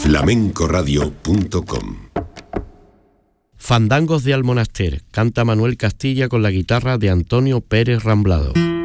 flamencoradio.com. Fandangos de Almonaster, canta Manuel Castilla con la guitarra de Antonio Pérez Ramblado.